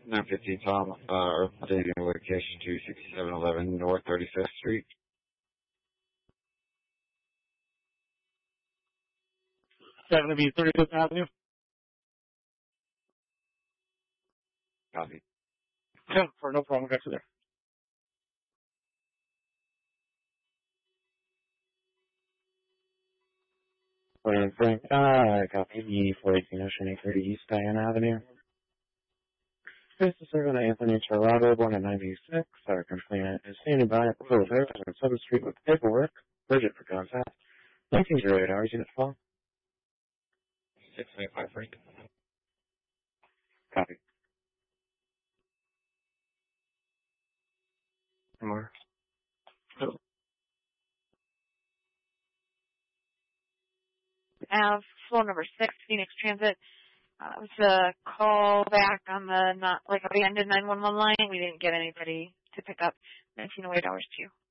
915 Tom, updating location to 6711 North 35th Street. Is that going to be 35th Avenue? Copy. Yeah, no problem. Got you there. Frank, copy the 418 Ocean 830 East Diane Avenue. This is servant Anthony Torrado, born in 96. Our complainant is standing by at the Little Fair on 7th Street with paperwork. Bridget for contact. 1908 hours, unit 12. 695 Frank. Copy. More. Floor number 6, Phoenix Transit. It was a call back on the abandoned 911 line. We didn't get anybody to pick up. 1908 hours 2.